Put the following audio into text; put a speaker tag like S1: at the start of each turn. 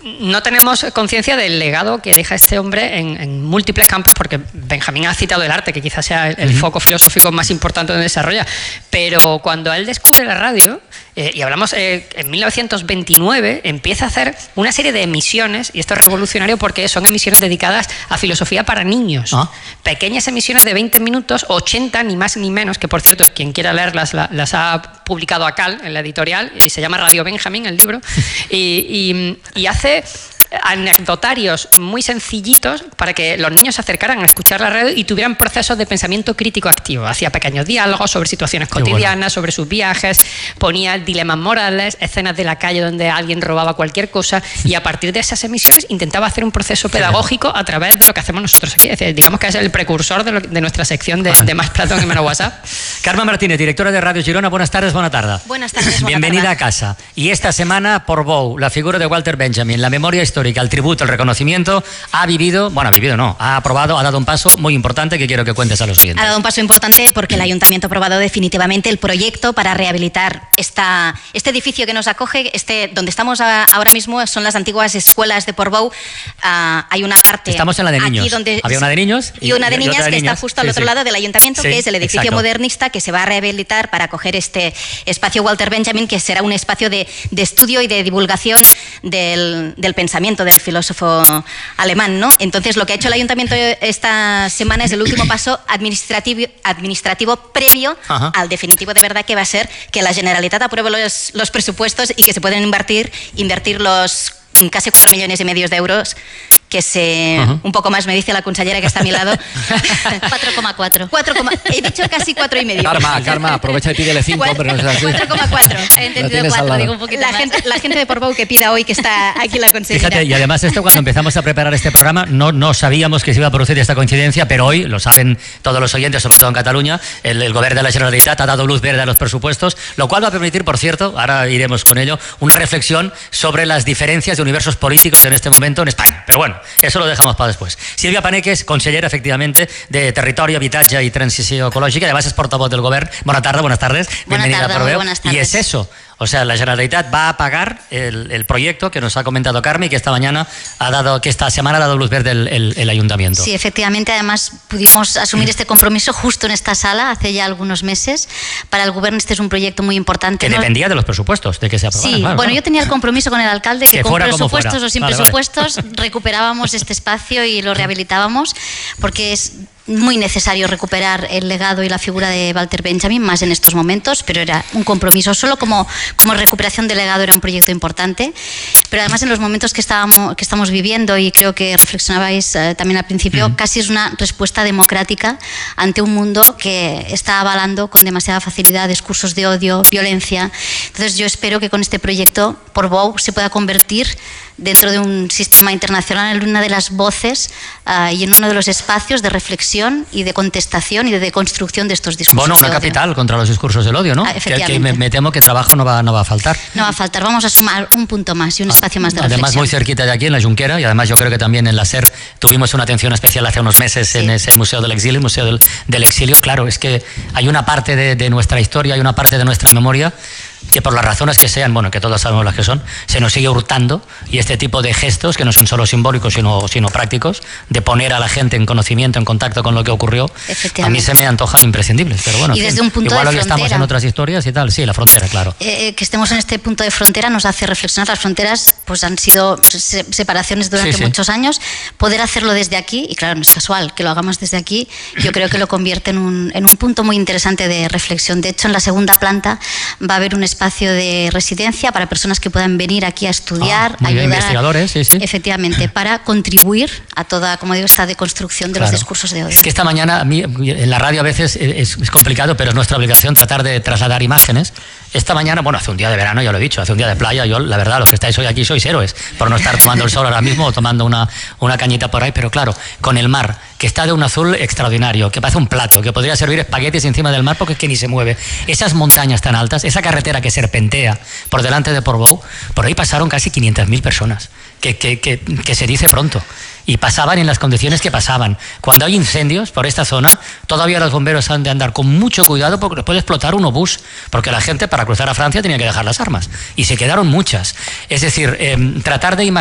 S1: no tenemos conciencia del legado que deja este hombre en múltiples campos, porque Benjamín ha citado el arte, que quizás sea el foco filosófico más importante donde desarrolla, pero cuando él descubre la radio, y hablamos en 1929, empieza a hacer una serie de emisiones, y esto es revolucionario porque son emisiones dedicadas a filosofía para niños. Pequeñas emisiones de 20 minutos, 80, ni más ni menos, que por cierto, quien quiera leerlas las ha publicado Acal en la editorial, y se llama Radio Benjamín el libro, y hace anecdotarios muy sencillitos para que los niños se acercaran a escuchar la radio y tuvieran procesos de pensamiento crítico activo. Hacía pequeños diálogos sobre situaciones cotidianas, sobre sus viajes, ponía dilemas morales, escenas de la calle donde alguien robaba cualquier cosa, y a partir de esas emisiones intentaba hacer un proceso pedagógico a través de lo que hacemos nosotros aquí. Es decir, digamos que es el precursor de nuestra sección de Más Platón y menos WhatsApp.
S2: Carme Martínez, directora de Radio Girona, buenas tardes, buena tarde.
S3: Buenas tardes.
S2: Bienvenida a casa. Y esta semana, Portbou, la figura de Walter Benjamin, la memoria histórica, el tributo, el reconocimiento, ha aprobado, ha dado un paso muy importante que quiero que cuentes a los oyentes.
S3: Ha dado un paso importante porque el Ayuntamiento ha aprobado definitivamente el proyecto para rehabilitar este edificio que nos acoge, donde estamos ahora mismo son las antiguas escuelas de Portbou. Hay una parte...
S2: Estamos en la de niños. Había una de niños
S3: y una de niñas que está justo al otro lado del Ayuntamiento, que es el edificio modernista que se va a rehabilitar para acoger este espacio Walter Benjamin, que será un espacio de estudio y de divulgación del pensamiento del filósofo alemán, ¿no? Entonces, lo que ha hecho el Ayuntamiento esta semana es el último paso administrativo previo al definitivo de verdad, que va a ser que la Generalitat apruebe los presupuestos y que se pueden invertir los casi 4,5 millones de euros, un poco más me dice la consellera que está a mi lado. 4,4. He dicho casi 4,5.
S4: Karma, aprovecha y pídele 5, pero no es así.
S3: 4,4. He entendido 4, digo un poquito más. La gente de Portbou que pida hoy, que está aquí la consellera.
S2: Fíjate, y además esto, cuando empezamos a preparar este programa, no sabíamos que se iba a producir esta coincidencia, pero hoy, lo saben todos los oyentes, sobre todo en Cataluña, el Govern de la Generalitat ha dado luz verde a los presupuestos, lo cual va a permitir, por cierto, ahora iremos con ello, una reflexión sobre las diferencias de universos políticos en este momento en España. Pero bueno, eso lo dejamos para después. Silvia Paneques, consellera, efectivamente, de Territorio, Habitatge y Transició Ecològica, y además es portavoz del Govern. Buenas tardes. Bienvenida a Portbou.
S3: Buenas tardes.
S2: Y es eso. O sea, la Generalitat va a pagar el proyecto que nos ha comentado Carme y que esta semana ha dado luz verde el Ayuntamiento.
S3: Sí, efectivamente, además pudimos asumir este compromiso justo en esta sala hace ya algunos meses. Para el Govern este es un proyecto muy importante.
S2: Que dependía de los presupuestos, de que se aprobaran.
S3: Sí, bueno, yo tenía el compromiso con el alcalde que con presupuestos o sin presupuestos recuperábamos este espacio y lo rehabilitábamos, porque es muy necesario recuperar el legado y la figura de Walter Benjamin, más en estos momentos, pero era un compromiso. Solo como recuperación de legado era un proyecto importante, pero además en los momentos que estamos viviendo, y creo que reflexionabais también al principio, casi es una respuesta democrática ante un mundo que está avalando con demasiada facilidad discursos de odio, violencia. Entonces yo espero que con este proyecto Portbou se pueda convertir dentro de un sistema internacional en una de las voces y en uno de los espacios de reflexión y de contestación y de deconstrucción de estos discursos.
S2: Bueno, una capital contra los discursos del odio, ¿no? Que me temo que trabajo no va a faltar.
S3: No va a faltar, vamos a sumar un punto más y un espacio más de reflexión.
S2: Además, muy cerquita de aquí, en la Junquera, y además yo creo que también en la SER tuvimos una atención especial hace unos meses en ese Museo del Exilio, el Museo del Exilio. Claro, es que hay una parte de nuestra historia, hay una parte de nuestra memoria que por las razones que sean, bueno, que todos sabemos las que son, se nos sigue hurtando, y este tipo de gestos, que no son solo simbólicos sino prácticos, de poner a la gente en conocimiento, en contacto con lo que ocurrió, a mí se me antojan imprescindibles. Pero bueno,
S3: y desde un punto
S2: igual
S3: de
S2: hoy
S3: frontera,
S2: estamos en otras historias y tal, sí, la frontera, claro.
S3: Que estemos en este punto de frontera nos hace reflexionar. Las fronteras pues han sido separaciones durante muchos años. Poder hacerlo desde aquí, y claro, no es casual que lo hagamos desde aquí, yo creo que lo convierte en un punto muy interesante de reflexión. De hecho, en la segunda planta va a haber un espacio de residencia para personas que puedan venir aquí a estudiar, ayudar,
S2: investigadores, sí.
S3: Efectivamente, para contribuir a toda, como digo, esta deconstrucción de los discursos de odio.
S2: Es que esta mañana, a mí, en la radio a veces es complicado, pero es nuestra obligación tratar de trasladar imágenes. Esta mañana, bueno, hace un día de verano, ya lo he dicho, hace un día de playa, yo, la verdad, los que estáis hoy aquí sois héroes, por no estar tomando el sol ahora mismo o tomando una cañita por ahí, pero claro, con el mar, que está de un azul extraordinario, que parece un plato, que podría servir espaguetis encima del mar porque es que ni se mueve. Esas montañas tan altas, esa carretera que serpentea por delante de Portbou, por ahí pasaron casi 500.000 personas, que se dice pronto. Y pasaban en las condiciones que pasaban. Cuando hay incendios por esta zona, todavía los bomberos han de andar con mucho cuidado porque puede explotar un obús, porque la gente para cruzar a Francia tenía que dejar las armas. Y se quedaron muchas. Es decir, tratar de imaginar